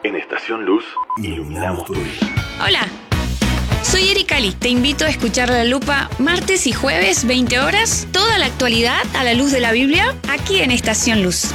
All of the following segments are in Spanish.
En Estación Luz, iluminamos tu vida. Hola, soy Erika Lee. Te invito a escuchar La Lupa martes y jueves, 20 horas, toda la actualidad a la luz de la Biblia, aquí en Estación Luz.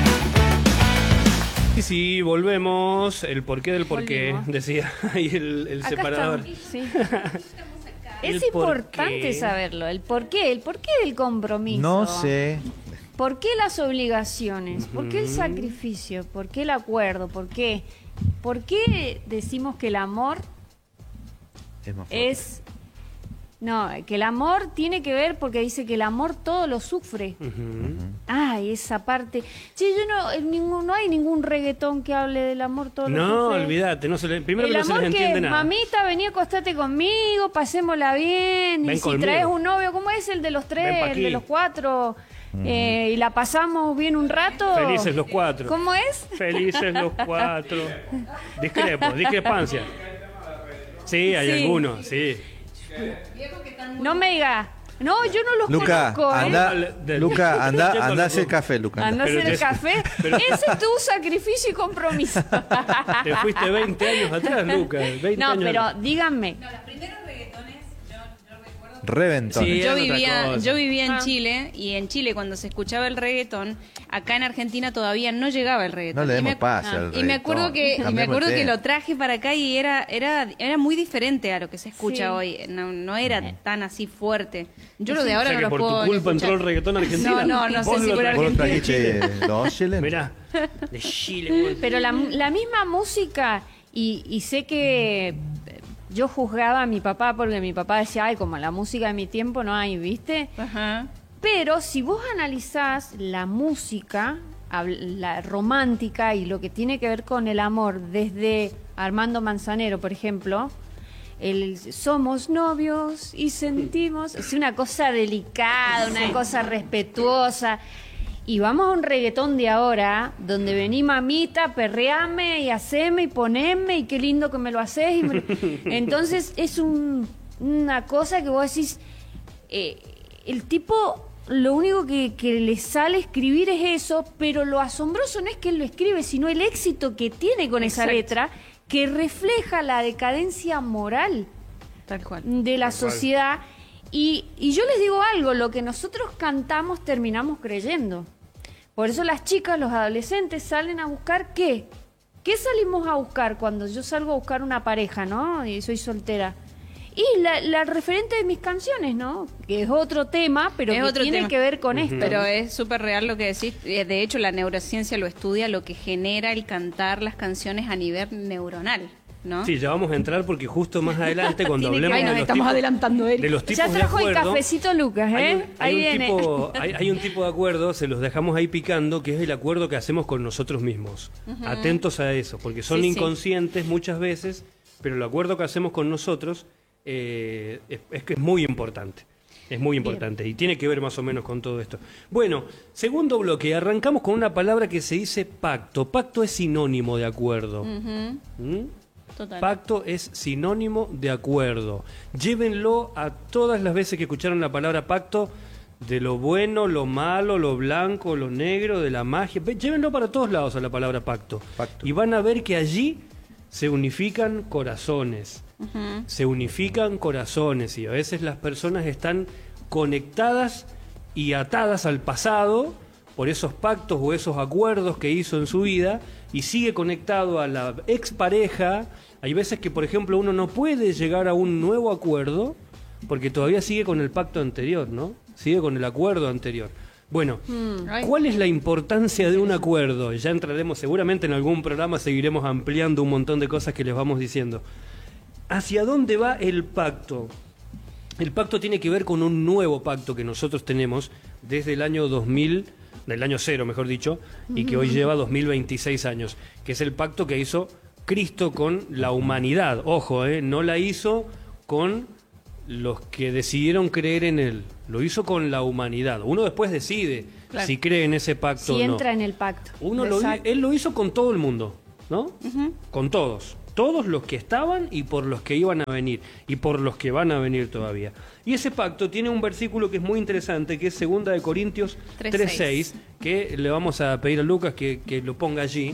Y sí, volvemos. El porqué del porqué, decía ahí el separador. Sí. Es importante saberlo, el porqué del compromiso. No sé. ¿Por qué las obligaciones? ¿Por qué el sacrificio? ¿Por qué el acuerdo? ¿Por qué? ¿Por qué decimos que el amor Es más fuerte. No, que el amor tiene que ver porque dice que el amor todo lo sufre. Ay, esa parte. Sí, no hay ningún reggaetón que hable del amor todo lo sufre. No, olvídate, primero el que no se amor les entiende que, nada. mamita, vení, acostate conmigo, pasémosla bien. Ven y si conmigo. traes un novio, ¿cómo es el de los Ven pa' tres, el de aquí. los cuatro? Y la pasamos bien un rato. Felices los cuatro. ¿Cómo es? Felices los cuatro. Discrepancia. Sí, hay Sí. algunos, sí. No me diga. No, yo no los Luca, conozco. anda a hacer café, Luca. Anda a Pero hacer el te- café. pero- Ese es tu sacrificio y compromiso. Te fuiste 20 años atrás, Lucas. 20 No, años pero atrás. díganme. Reventón. Sí. Yo Eran otra vivía, cosa. yo vivía en Ah. Chile, y en Chile cuando se escuchaba el reggaetón, acá en Argentina todavía no llegaba el reggaetón. No le Y me demos pase al Y me acuerdo reggaetón. me acuerdo Cambiémosle. que lo traje para acá y era muy diferente a lo que se escucha Sí. hoy. No era tan así fuerte. Yo lo de O ahora sea no que lo por puedo tu ni culpa entró escuchar. el reggaetón argentino. No sé Vos si lo por trajiste. ¿Vos lo Argentina. trajiste dos chilenos? Mirá, de Chile. güey. Pero la misma música, y sé que yo juzgaba a mi papá porque mi papá decía, ay, como la música de mi tiempo no hay, ¿viste? Ajá. Pero si vos analizás la música, la romántica y lo que tiene que ver con el amor, desde Armando Manzanero, por ejemplo, el somos novios y sentimos, es una cosa delicada, una cosa respetuosa. Y vamos a un reggaetón de ahora, donde vení mamita, perreame y haceme y poneme y qué lindo que me lo haces. Entonces es una cosa que vos decís, el tipo lo único que le sale escribir es eso, pero lo asombroso no es que él lo escribe, sino el éxito que tiene con esa Exacto. letra, que refleja la decadencia moral Tal cual. de la sociedad. Y yo les digo algo, lo que nosotros cantamos terminamos creyendo. Por eso las chicas, los adolescentes salen a buscar ¿qué? ¿Qué salimos a buscar cuando yo salgo a buscar una pareja, ¿no? Y soy soltera. Y la referente de mis canciones, ¿no? Que es otro tema, pero Es que otro tiene tema. que ver con esto. Pero es súper real lo que decís. De hecho, la neurociencia lo estudia, lo que genera el cantar las canciones a nivel neuronal, ¿no? Sí, ya vamos a entrar porque justo más adelante cuando Tiene que- hablemos Ay, nos de los estamos tipos, adelantando, Eric. de los tipos Ya de trajo el acuerdo, cafecito Lucas, ¿eh? Ahí viene. Hay un tipo de acuerdo, se los dejamos ahí picando, que es el acuerdo que hacemos con nosotros mismos. Atentos a eso, porque son Sí, sí. inconscientes muchas veces, pero el acuerdo que hacemos con nosotros es que es muy importante. Es muy importante y tiene que ver más o menos con todo esto. Bueno, segundo bloque, arrancamos con una palabra que se dice pacto. Pacto es sinónimo de acuerdo. ¿Mm? Total. Pacto es sinónimo de acuerdo. Llévenlo a todas las veces que escucharon la palabra pacto, de lo bueno, lo malo, lo blanco, lo negro, de la magia. Llévenlo para todos lados a la palabra pacto. Pacto. Y van a ver que allí se unifican corazones. Se unifican corazones y a veces las personas están conectadas y atadas al pasado por esos pactos o esos acuerdos que hizo en su vida y sigue conectado a la expareja. Hay veces que, por ejemplo, uno no puede llegar a un nuevo acuerdo porque todavía sigue con el pacto anterior, ¿no? Sigue con el acuerdo anterior. Bueno, Ay. ¿cuál es la importancia de un acuerdo? Ya entraremos, seguramente en algún programa seguiremos ampliando un montón de cosas que les vamos diciendo. ¿Hacia dónde va el pacto? El pacto tiene que ver con un nuevo pacto que nosotros tenemos desde el año 2000, del año cero, mejor dicho, y que hoy lleva 2026 años, que es el pacto que hizo Cristo con la humanidad. Ojo, no la hizo con los que decidieron creer en Él, lo hizo con la humanidad. Uno después decide Claro. si cree en ese pacto Si o no. entra en el pacto. Exacto. Él lo hizo con todo el mundo, ¿no? Con todos los que estaban y por los que iban a venir y por los que van a venir todavía. Y ese pacto tiene un versículo que es muy interesante, que es 2 de Corintios 3:6, que le vamos a pedir a Lucas que lo ponga allí.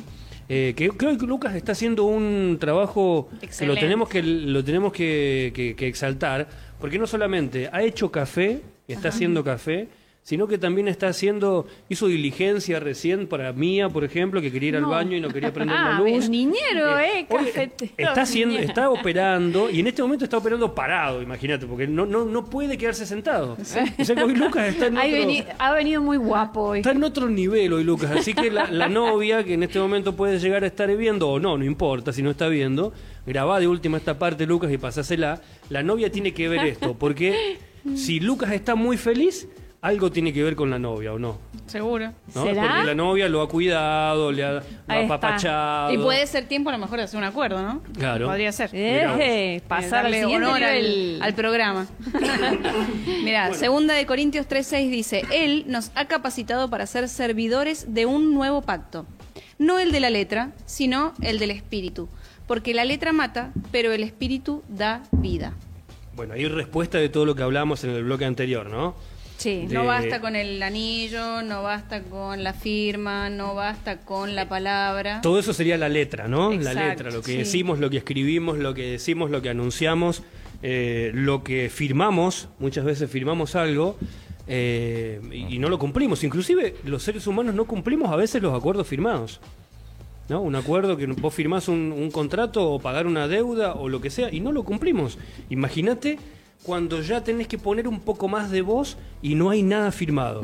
que creo que Lucas está haciendo un trabajo que Excelente. lo tenemos que exaltar, porque no solamente ha hecho café, está haciendo café, sino que también hizo diligencia recién para Mía, por ejemplo, que quería ir al baño y no quería prender la luz. el niñero, Hoy cafetero. está operando, y en este momento está operando parado, imagínate, porque no puede quedarse sentado. O sea que hoy Lucas está en Ha venido muy guapo hoy. Está en otro nivel hoy Lucas, así que la novia, que en este momento puede llegar a estar viendo, o no importa si no está viendo, grabá de última esta parte, Lucas, y pasásela. La novia tiene que ver esto, porque si Lucas está muy feliz, algo tiene que ver con la novia, ¿o no? Seguro. ¿No? ¿Será? Porque la novia lo ha cuidado, lo ha Ahí está. apapachado. Y puede ser tiempo a lo mejor de hacer un acuerdo, ¿no? Claro. Podría ser. Pasar al Darle siguiente honor nivel. al programa. Mira, segunda de Corintios 3:6 dice, Él nos ha capacitado para ser servidores de un nuevo pacto. No el de la letra, sino el del espíritu. Porque la letra mata, pero el espíritu da vida. Bueno, hay respuesta de todo lo que hablamos en el bloque anterior, ¿no? Sí. No basta con el anillo, no basta con la firma, no basta con la palabra. Todo eso sería la letra, ¿no? Exacto, La letra, lo que sí. decimos, lo que escribimos, lo que decimos, lo que anunciamos, lo que firmamos. Muchas veces firmamos algo y no lo cumplimos. Inclusive los seres humanos no cumplimos a veces los acuerdos firmados, ¿no? Un acuerdo que vos firmás un contrato o pagar una deuda o lo que sea y no lo cumplimos. Imagínate cuando ya tenés que poner un poco más de vos y no hay nada firmado.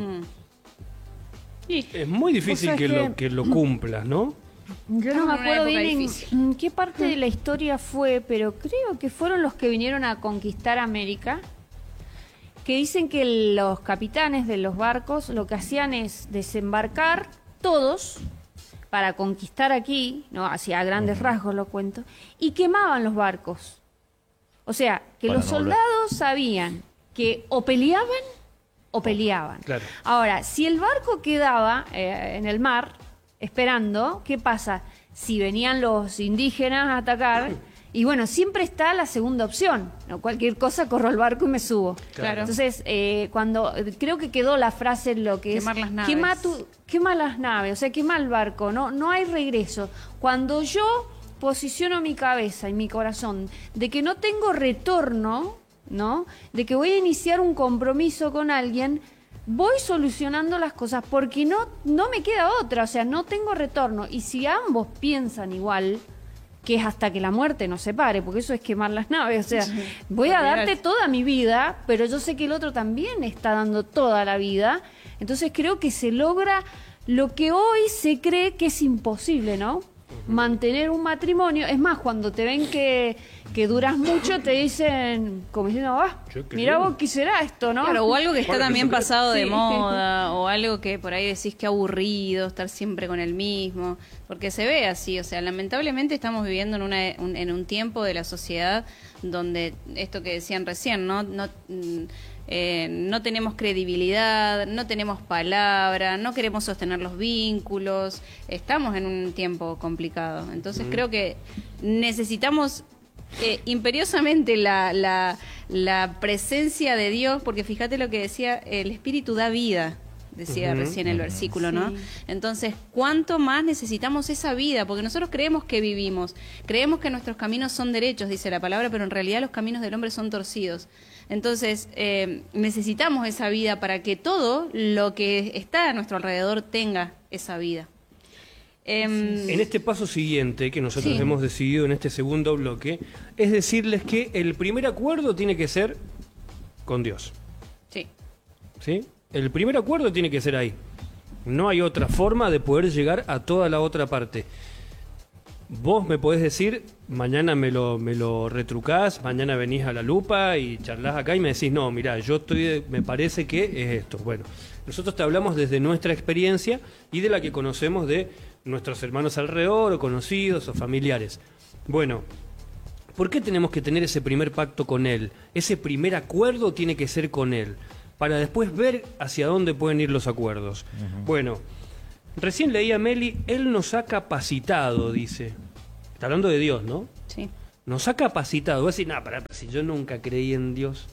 Y Es muy difícil Vos sabés que lo cumplas, ¿no? Yo no Estamos me en una acuerdo época bien difícil. en qué parte de la historia fue, pero creo que fueron los que vinieron a conquistar América, que dicen que los capitanes de los barcos lo que hacían es desembarcar todos para conquistar aquí, no, así a grandes rasgos lo cuento, y quemaban los barcos. O sea, que Para los no volver. soldados sabían que o peleaban o peleaban. Claro. Ahora, si el barco quedaba en el mar esperando, ¿qué pasa? Si venían los indígenas a atacar, y bueno, siempre está la segunda opción, ¿no? Cualquier cosa, corro al barco y me subo. Claro. Entonces, cuando creo que quedó la frase lo que Quemar es las naves. quema las naves, o sea, quema el barco, no hay regreso. Cuando yo posiciono mi cabeza y mi corazón de que no tengo retorno, ¿no? De que voy a iniciar un compromiso con alguien, voy solucionando las cosas porque no me queda otra, o sea, no tengo retorno. Y si ambos piensan igual, que es hasta que la muerte nos separe, porque eso es quemar las naves, o sea, voy a olvidate. darte toda mi vida, pero yo sé que el otro también está dando toda la vida, entonces creo que se logra lo que hoy se cree que es imposible, ¿no? Mantener un matrimonio. Es más, cuando te ven que duras mucho, te dicen, como diciendo, Che, qué mira lindo. vos, ¿qué será esto, no? Claro, o algo que está Bueno, también eso creo- pasado de Sí. moda, o algo que por ahí decís que aburrido, estar siempre con el mismo, porque se ve así, o sea, lamentablemente estamos viviendo en un tiempo de la sociedad donde esto que decían recién, ¿no? No tenemos credibilidad, no tenemos palabra, no queremos sostener los vínculos, estamos en un tiempo complicado. Entonces creo que necesitamos imperiosamente la presencia de Dios, porque fíjate lo que decía, el Espíritu da vida, decía recién el versículo, ¿no? Sí. Entonces, ¿cuánto más necesitamos esa vida? Porque nosotros creemos que vivimos, creemos que nuestros caminos son derechos, dice la palabra, pero en realidad los caminos del hombre son torcidos. Entonces, necesitamos esa vida para que todo lo que está a nuestro alrededor tenga esa vida. En este paso siguiente que nosotros Sí. hemos decidido en este segundo bloque, es decirles que el primer acuerdo tiene que ser con Dios. Sí. ¿Sí? El primer acuerdo tiene que ser ahí. No hay otra forma de poder llegar a toda la otra parte. Vos me podés decir, mañana me lo retrucás, mañana venís a la lupa y charlás acá y me decís, no, mirá, me parece que es esto. Bueno, nosotros te hablamos desde nuestra experiencia y de la que conocemos de nuestros hermanos alrededor, o conocidos, o familiares. Bueno, ¿por qué tenemos que tener ese primer pacto con Él? Ese primer acuerdo tiene que ser con Él, para después ver hacia dónde pueden ir los acuerdos. Bueno, recién leía Meli, Él nos ha capacitado, dice. Está hablando de Dios, ¿no? Sí. Nos ha capacitado. Voy a decir, no, pará, si yo nunca creí en Dios.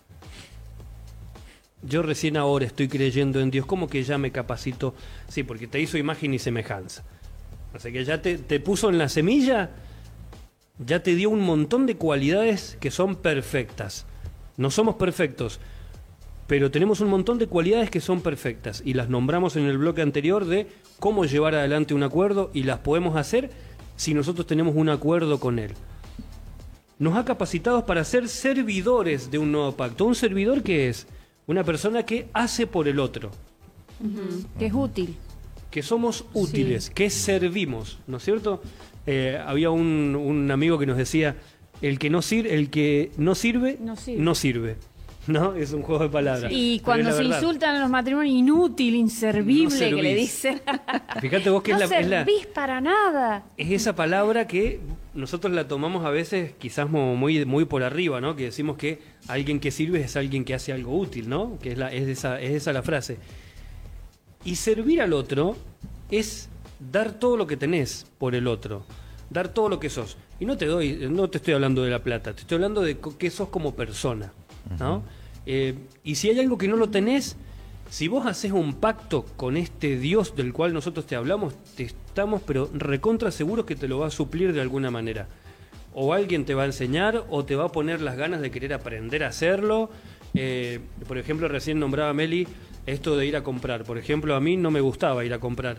Yo recién ahora estoy creyendo en Dios. ¿Cómo que ya me capacitó? Sí, porque te hizo imagen y semejanza. O sea que ya te puso en la semilla, ya te dio un montón de cualidades que son perfectas. No somos perfectos, pero tenemos un montón de cualidades que son perfectas y las nombramos en el bloque anterior de cómo llevar adelante un acuerdo, y las podemos hacer si nosotros tenemos un acuerdo con él. Nos ha capacitado para ser servidores de un nuevo pacto. ¿Un servidor qué es? Una persona que hace por el otro. Que es útil. Que somos útiles, que servimos, ¿no es cierto? Había un amigo que nos decía, el que no sirve, no sirve. ¿No? Es un juego de palabras. Y cuando se insultan en los matrimonios, inútil, inservible, que le dicen. Fíjate vos que no servís para nada. Es esa palabra que nosotros la tomamos a veces quizás muy, muy por arriba, ¿no? Que decimos que alguien que sirve es alguien que hace algo útil, ¿no? Que es esa la frase. Y servir al otro es dar todo lo que tenés por el otro, dar todo lo que sos. Y no te estoy hablando de la plata, te estoy hablando de qué sos como persona, ¿no? Y si hay algo que no lo tenés, si vos haces un pacto con este Dios del cual nosotros te hablamos, te estamos pero recontra seguros que te lo va a suplir de alguna manera. O alguien te va a enseñar, o te va a poner las ganas de querer aprender a hacerlo. Por ejemplo, recién nombraba Meli esto de ir a comprar. Por ejemplo, a mí no me gustaba ir a comprar.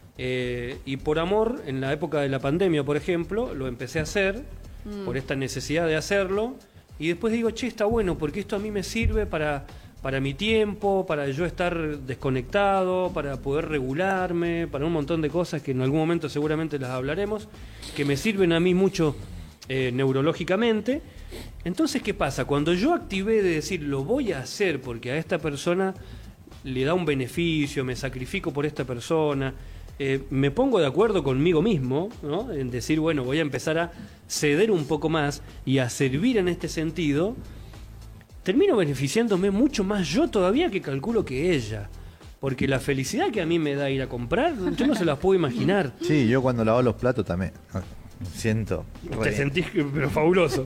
Y por amor, en la época de la pandemia, por ejemplo, lo empecé a hacer, por esta necesidad de hacerlo. Y después digo, che, está bueno, porque esto a mí me sirve para mi tiempo, para yo estar desconectado, para poder regularme, para un montón de cosas que en algún momento seguramente las hablaremos, que me sirven a mí mucho neurológicamente. Entonces, ¿qué pasa? Cuando yo activé de decir, lo voy a hacer porque a esta persona le da un beneficio, me sacrifico por esta persona, me pongo de acuerdo conmigo mismo, ¿no? En decir, bueno, voy a empezar a ceder un poco más y a servir en este sentido, termino beneficiándome mucho más yo todavía que calculo que ella. Porque la felicidad que a mí me da ir a comprar, yo no se las puedo imaginar. Sí, yo cuando lavo los platos también siento. Te sentís pero fabuloso.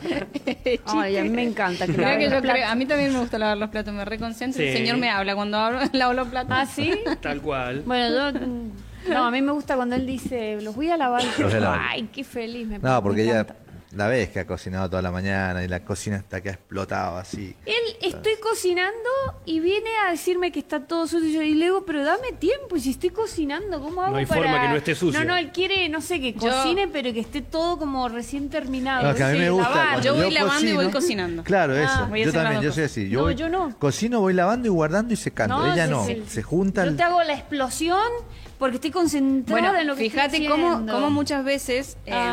Ay, a mí me encanta. A mí también me gusta lavar los platos, me reconcentro. Sí. El Señor me habla cuando lavo los platos. ¿Ah, sí? Tal cual. Bueno, no, a mí me gusta cuando él dice, los voy a lavar. Ay, qué feliz me No, porque me ella encanta. la ves que ha cocinado toda la mañana y la cocina está que ha explotado así. Estoy cocinando y viene a decirme que está todo sucio y le digo, pero dame tiempo, y si estoy cocinando, ¿cómo hago No hay para...? forma que no esté sucio. No, él quiere, no sé, que cocine, pero que esté todo como recién terminado. No, que a mí me gusta. Lavar. Yo voy lavando cocino, y voy cocinando. Claro, eso. voy a Yo hacer también, las yo dos soy así. Yo no. Cocino, voy lavando y guardando y secando. No, Ella no, se junta. Yo te hago la explosión porque estoy concentrada Bueno, en lo que fíjate estoy cómo haciendo. muchas veces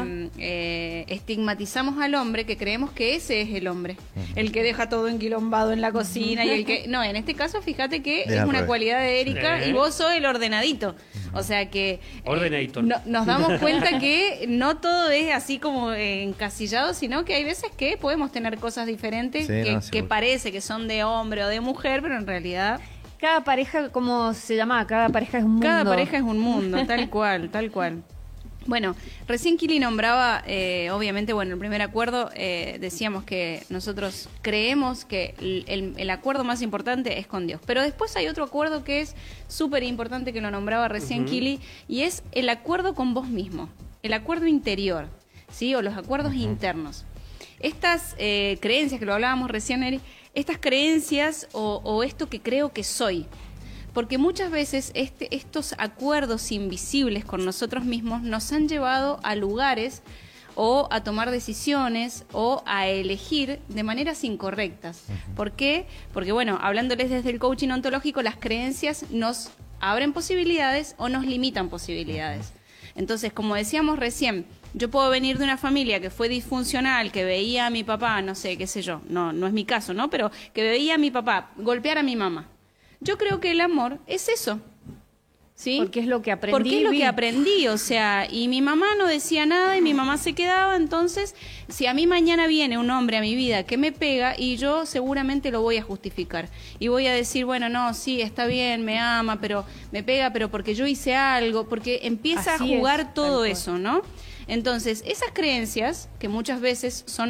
estigmatizamos al hombre, que creemos que ese es el hombre, el que deja todo enquilombado en la cocina y el que... No, en este caso fíjate que es una cualidad de Erika y vos sos el ordenadito. O sea que Ordenator. nos damos cuenta que no todo es así como encasillado, sino que hay veces que podemos tener cosas diferentes que parece que son de hombre o de mujer, pero en realidad... Cada pareja, ¿cómo se llama? Cada pareja es un mundo. Cada pareja es un mundo, tal cual, tal cual. Bueno, recién Kili nombraba, obviamente, bueno, el primer acuerdo, decíamos que nosotros creemos que el acuerdo más importante es con Dios. Pero después hay otro acuerdo que es súper importante, que lo nombraba recién Kili, y es el acuerdo con vos mismo, el acuerdo interior, ¿sí? O los acuerdos internos. Estas creencias, que lo hablábamos recién, Eri, estas creencias o esto que creo que soy. Porque muchas veces estos acuerdos invisibles con nosotros mismos nos han llevado a lugares o a tomar decisiones o a elegir de maneras incorrectas. ¿Por qué? Porque, bueno, hablándoles desde el coaching ontológico, las creencias nos abren posibilidades o nos limitan posibilidades. Entonces, como decíamos recién, yo puedo venir de una familia que fue disfuncional, que veía a mi papá, no sé, qué sé yo, no es mi caso, ¿no? Pero que veía a mi papá golpear a mi mamá. Yo creo que el amor es eso, ¿sí? Porque es lo que aprendí. Porque es lo que aprendí, o sea, y mi mamá no decía nada y mi mamá se quedaba, entonces, si a mí mañana viene un hombre a mi vida que me pega, y yo seguramente lo voy a justificar. Y voy a decir, bueno, no, sí, está bien, me ama, pero me pega, pero porque yo hice algo, porque empieza Así a jugar es, todo tal eso, ¿no? Entonces, esas creencias, que muchas veces son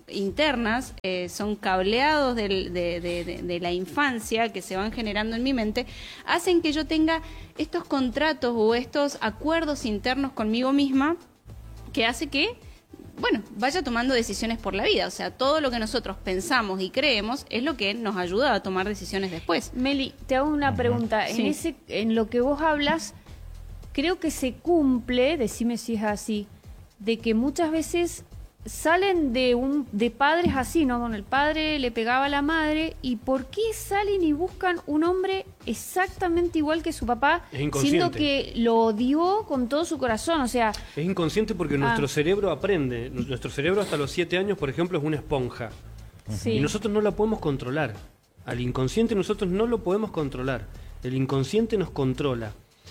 internas, son cableados de la infancia que se van generando en mi mente, hacen que yo tenga estos contratos o estos acuerdos internos conmigo misma que hace que, bueno, vaya tomando decisiones por la vida. O sea, todo lo que nosotros pensamos y creemos es lo que nos ayuda a tomar decisiones después. Meli, te hago una pregunta. Sí. En lo que vos hablas, creo que se cumple, decime si es así, de que muchas veces salen de padres así, ¿no? Donde el padre le pegaba a la madre, ¿y por qué salen y buscan un hombre exactamente igual que su papá, Es inconsciente. siendo que lo odió con todo su corazón? O sea, Es inconsciente porque nuestro cerebro aprende. Nuestro cerebro hasta los 7 años, por ejemplo, es una esponja. sí. Y nosotros no la podemos controlar. Al inconsciente nosotros no lo podemos controlar. El inconsciente nos controla.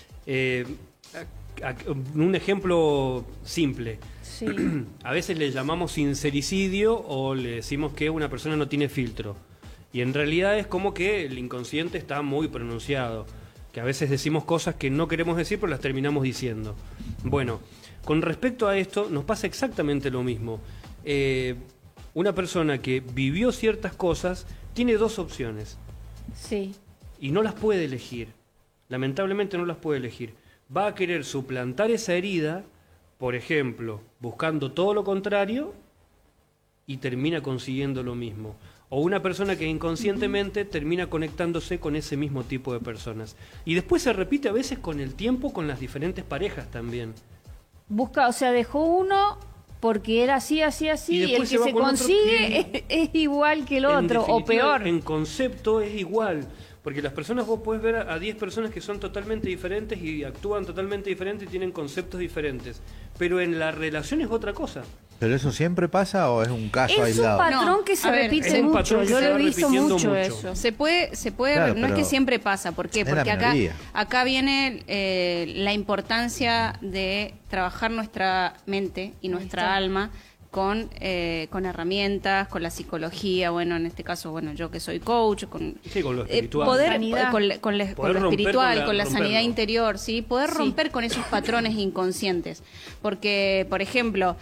Un ejemplo simple. Sí. A veces le llamamos sincericidio o le decimos que una persona no tiene filtro. Y en realidad es como que el inconsciente está muy pronunciado. Que a veces decimos cosas que no queremos decir, pero las terminamos diciendo. Bueno, con respecto a esto, nos pasa exactamente lo mismo. Una persona que vivió ciertas cosas tiene 2 opciones. Sí. Y no las puede elegir. Lamentablemente no las puede elegir. Va a querer suplantar esa herida, por ejemplo, buscando todo lo contrario y termina consiguiendo lo mismo. O una persona que inconscientemente termina conectándose con ese mismo tipo de personas. Y después se repite a veces con el tiempo con las diferentes parejas también. Busca, o sea, dejó uno porque era así, así, así, y el después que va se con otro consigue es igual que el En otro, o definitiva, peor. En concepto es igual. Porque las personas, vos podés ver a 10 personas que son totalmente diferentes y actúan totalmente diferentes y tienen conceptos diferentes. Pero en la relación es otra cosa. ¿Pero eso siempre pasa o es un caso Es un aislado? patrón No, que se a ver, repite es un mucho, patrón que yo se lo he va visto repitiendo mucho mucho. eso. Se puede Claro, no es que pero siempre pasa. ¿Por qué? es la Porque minoría. acá viene la importancia de trabajar nuestra mente y nuestra alma con herramientas, con la psicología, bueno, en este caso, bueno, yo que soy coach, con Sí, con lo espiritual. poder Sanidad. con Poder lo romper espiritual, con la sanidad romperlo. interior, ¿sí? Poder romper con esos patrones inconscientes. Porque, por ejemplo,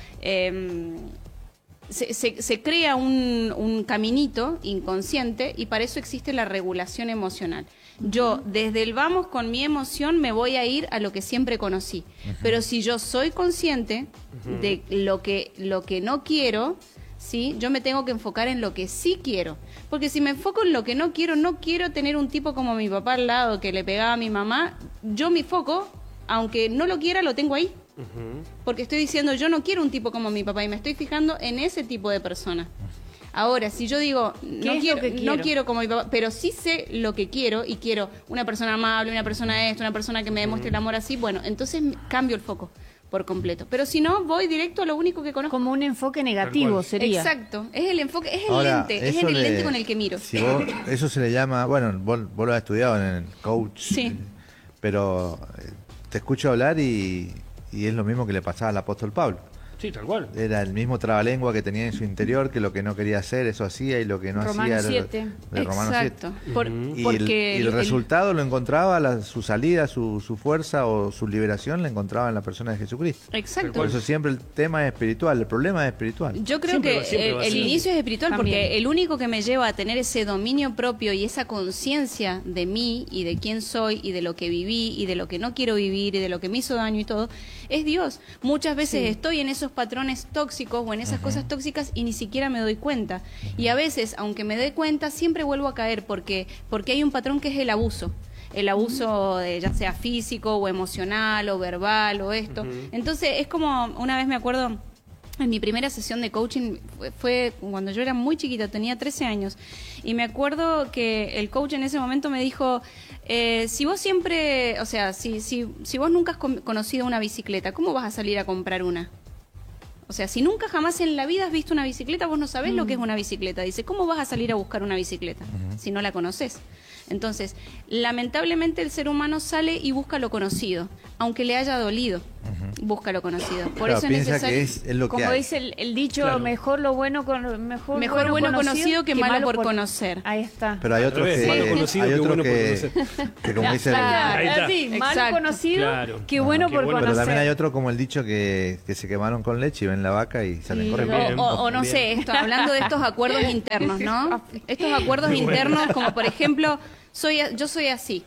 se crea un caminito inconsciente y para eso existe la regulación emocional. Yo, desde el vamos con mi emoción, me voy a ir a lo que siempre conocí. Pero si yo soy consciente de lo que no quiero, ¿sí? Yo me tengo que enfocar en lo que sí quiero. Porque si me enfoco en lo que no quiero tener un tipo como mi papá al lado que le pegaba a mi mamá, yo mi foco, aunque no lo quiera, lo tengo ahí. Porque estoy diciendo, yo no quiero un tipo como mi papá y me estoy fijando en ese tipo de persona. Ahora, si yo digo, ¿Qué es lo que quiero? no quiero como mi papá, pero sí sé lo que quiero y quiero una persona amable, una persona una persona que me demuestre el amor así, bueno, entonces cambio el foco por completo. Pero si no, voy directo a lo único que conozco. Como un enfoque negativo cual. sería. Exacto, es el enfoque, es el Ahora, lente, es eso el le- lente con el que miro. Si eso se le llama, bueno, vos lo has estudiado en el coach, Sí. pero te escucho hablar y es lo mismo que le pasaba al apóstol Pablo. Sí, tal cual. Era el mismo trabalengua que tenía en su interior, que lo que no quería hacer, eso hacía, y lo que no Romanos hacía era 7. de Romanos 7. Exacto. Y el resultado lo encontraba, su salida, su fuerza o su liberación la encontraba en la persona de Jesucristo. Exacto. Por eso siempre el tema es espiritual, el problema es espiritual. Yo creo Siempre que siempre va a el ser. inicio es espiritual También. porque el único que me lleva a tener ese dominio propio y esa conciencia de mí y de quién soy y de lo que viví y de lo que no quiero vivir y de lo que me hizo daño y todo, es Dios. Muchas veces estoy en esos patrones tóxicos o en esas cosas tóxicas y ni siquiera me doy cuenta. Y a veces, aunque me dé cuenta, siempre vuelvo a caer porque hay un patrón que es el abuso. El abuso de, ya sea físico o emocional o verbal o esto. Entonces es como, una vez me acuerdo, en mi primera sesión de coaching fue cuando yo era muy chiquita, tenía 13 años, y me acuerdo que el coach en ese momento me dijo, si vos siempre, o sea, si vos nunca has conocido una bicicleta, ¿cómo vas a salir a comprar una? O sea, si nunca jamás en la vida has visto una bicicleta, vos no sabés lo que es una bicicleta. Dice, ¿cómo vas a salir a buscar una bicicleta si no la conoces? Entonces, lamentablemente el ser humano sale y busca lo conocido, aunque le haya dolido. busca lo conocido. Por Claro, eso es piensa necesario. que es lo que Como hay. dice el dicho, Claro. mejor bueno conocido que malo por conocer. Ahí está. Pero hay Al otros revés, que, malo conocido hay que otros bueno por que, conocer. que como dice Ahí está. Así, malo Exacto. conocido, Claro. que bueno Qué por bueno. pero conocer. también hay otro como el dicho que se quemaron con leche y ven la vaca y salen Sí, corriendo. Bien. O no Bien. sé, hablando de estos acuerdos internos, ¿no? Estos acuerdos internos, como por ejemplo, yo soy así.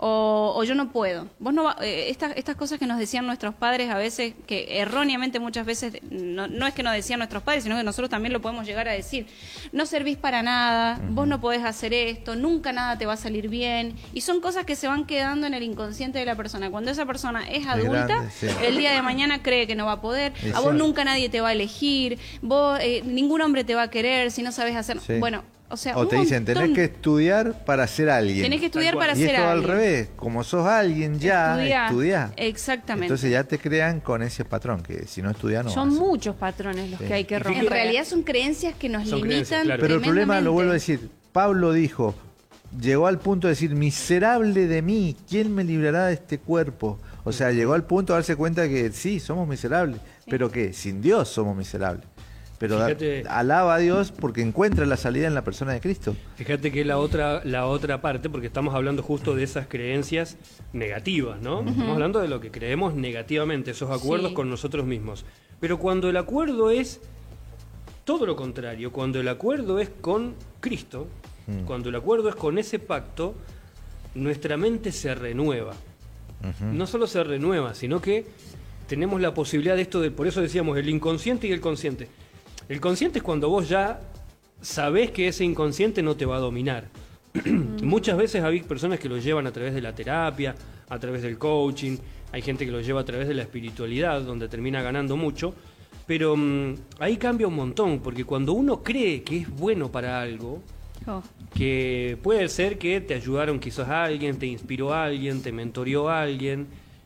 O yo no puedo. Vos no estas cosas que nos decían nuestros padres a veces, que erróneamente muchas veces, no es que nos decían nuestros padres, sino que nosotros también lo podemos llegar a decir. No servís para nada, vos no podés hacer esto, nunca nada te va a salir bien. Y son cosas que se van quedando en el inconsciente de la persona. Cuando esa persona es adulta, grande, sí. el día de mañana cree que no va a poder, Sí, a vos sí. nunca nadie te va a elegir, vos ningún hombre te va a querer si no sabes hacer. Sí. Bueno, o sea, O un te dicen, montón. tenés que estudiar para ser alguien. Tenés que estudiar cual. para y ser esto al alguien. revés, como sos alguien ya, estudiá. Exactamente. Entonces ya te crean con ese patrón, que si no estudias no Son vas a- muchos patrones los Sí. que hay que Y romper. en realidad son creencias que nos Son limitan. creencias, claro. Pero el problema, lo vuelvo a tremendamente. decir, Pablo dijo, llegó al punto de decir, miserable de mí, ¿quién me librará de este cuerpo? O sea, llegó al punto de darse cuenta que sí, somos miserables, pero que sin Dios somos miserables. Pero Fíjate- alaba a Dios porque encuentra la salida en la persona de Cristo. Fíjate que la otra parte, porque estamos hablando justo de esas creencias negativas, ¿no? Estamos hablando de lo que creemos negativamente, esos acuerdos Sí. con nosotros mismos. Pero cuando el acuerdo es todo lo contrario, cuando el acuerdo es con Cristo, cuando el acuerdo es con ese pacto, nuestra mente se renueva. No solo se renueva, sino que tenemos la posibilidad de esto, por eso decíamos el inconsciente y el consciente. El consciente es cuando vos ya sabés que ese inconsciente no te va a dominar. Muchas veces hay personas que lo llevan a través de la terapia, a través del coaching, hay gente que lo lleva a través de la espiritualidad, donde termina ganando mucho, pero ahí cambia un montón, porque cuando uno cree que es bueno para algo, Oh, que puede ser que te ayudaron quizás a alguien, te inspiró a alguien, te mentoreó a alguien,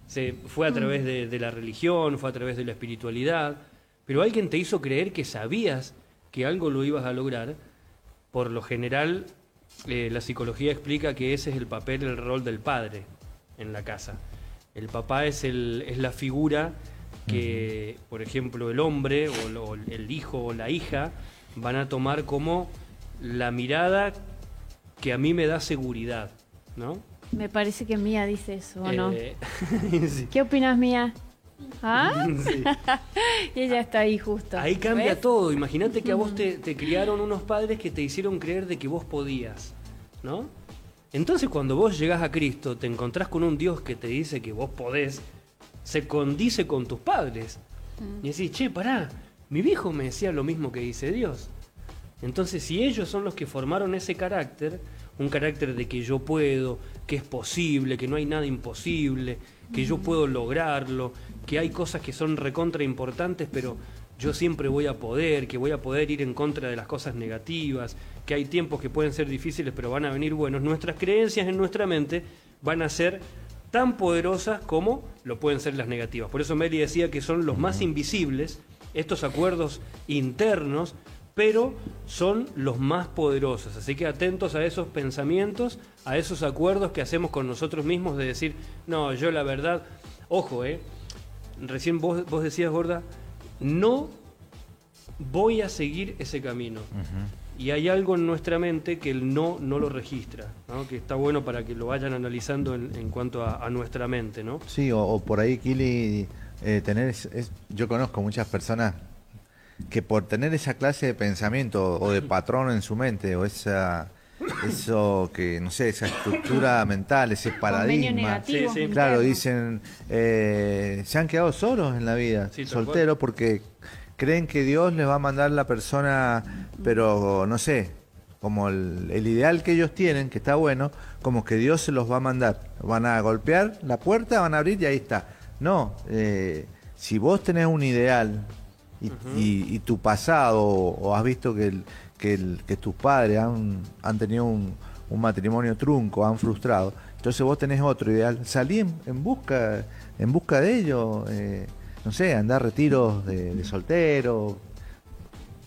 fue a través de la religión, fue a través de la espiritualidad, pero alguien te hizo creer que sabías que algo lo ibas a lograr. Por lo general, la psicología explica que ese es el papel, el rol del padre en la casa. El papá es la figura que, por ejemplo, el hombre o el hijo o la hija van a tomar como la mirada que a mí me da seguridad, ¿no? Me parece que Mía dice eso, ¿o no? Sí. ¿Qué opinas, Mía? ¿Ah? Sí. Y ella está ahí justo. Ahí cambia ¿Ves? todo. Imagínate que a vos te criaron unos padres que te hicieron creer de que vos podías, ¿no? Entonces cuando vos llegás a Cristo, te encontrás con un Dios que te dice que vos podés, se condice con tus padres. Y decís, che, pará, mi viejo me decía lo mismo que dice Dios. Entonces, si ellos son los que formaron ese carácter, un carácter de que yo puedo, que es posible, que no hay nada imposible, que yo puedo lograrlo, que hay cosas que son recontra importantes, pero yo siempre voy a poder, que voy a poder ir en contra de las cosas negativas, que hay tiempos que pueden ser difíciles, pero van a venir buenos. Nuestras creencias en nuestra mente van a ser tan poderosas como lo pueden ser las negativas. Por eso Mary decía que son los más invisibles, estos acuerdos internos, pero son los más poderosos. Así que atentos a esos pensamientos, a esos acuerdos que hacemos con nosotros mismos de decir, no, yo la verdad, ojo, recién vos decías, Gorda, no voy a seguir ese camino. Y hay algo en nuestra mente que el no lo registra, ¿no? Que está bueno para que lo vayan analizando en cuanto a nuestra mente, ¿no? Sí, o por ahí, Kili, yo conozco muchas personas que por tener esa clase de pensamiento o de patrón en su mente, o eso que, no sé, esa estructura mental, ese Convenio paradigma, negativo Sí, sí. claro, interno. dicen, se han quedado solos en la vida, Sí, tal solteros, porque creen que Dios les va a mandar la persona, pero no sé, como el ideal que ellos tienen, que está bueno, como que Dios se los va a mandar. Van a golpear la puerta, van a abrir y ahí está. No, si vos tenés un ideal y tu pasado, o has visto que tus padres han tenido un matrimonio trunco, han frustrado, entonces vos tenés otro ideal, salí en busca de ello, no sé, andar retiros de soltero,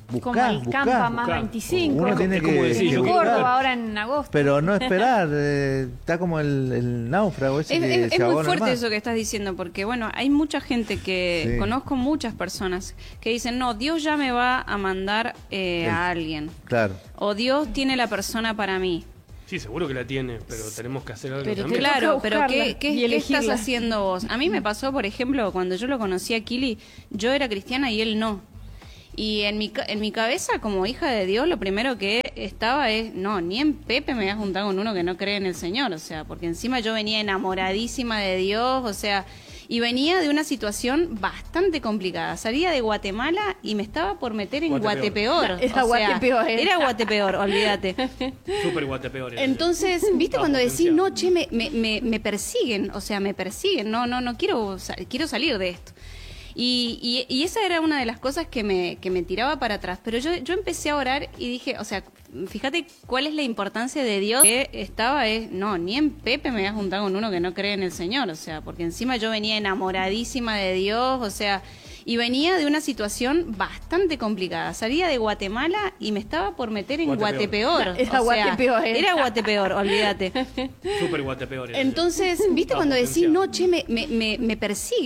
buscar, Como el Campa más buscar. 25. Uno tiene Es como que, decir, que yo quiero buscar. Córdoba ahora en agosto. Pero no esperar, está como el náufrago ese que Es se muy ahogó en el fuerte mar. eso que estás diciendo, porque bueno, hay mucha gente que Sí. conozco muchas personas que dicen, no, Dios ya me va a mandar a alguien, Claro. o Dios tiene la persona para mí. Sí, seguro que la tiene, pero tenemos que hacer algo Pero también. toca Claro, pero buscarla ¿qué y estás elegirla. haciendo vos? A mí me pasó, por ejemplo, cuando yo lo conocí a Kili, yo era cristiana y él no. Y en mi cabeza, como hija de Dios, lo primero que estaba es, no, ni en Pepe me voy a juntar con uno que no cree en el Señor, o sea, porque encima yo venía enamoradísima de Dios, o sea, y venía de una situación bastante complicada. Salía de Guatemala y me estaba por meter en Guatepeor. Guatepeor. Era o sea, Guatepeor, era Guatepeor, olvídate. Súper guatepeor. Entonces, ¿viste Está cuando decís, potenciado. no, che, me persiguen? O sea, me persiguen, no quiero salir de esto. Y esa era una de las cosas que me tiraba para atrás. Pero yo empecé a orar y dije, o sea, fíjate cuál es la importancia de Dios. Que estaba es, no, ni en Pepe me voy a juntar con uno que no cree en el Señor. O sea, porque encima yo venía enamoradísima de Dios, o sea, y venía de una situación bastante complicada. Salía de Guatemala y me estaba por meter en Guatepeor. Guatepeor. Era Guatepeor, Era Guatepeor, olvídate. Súper guatepeor. Entonces, ¿viste Está cuando decís, potenciado. no, che, me persiguen?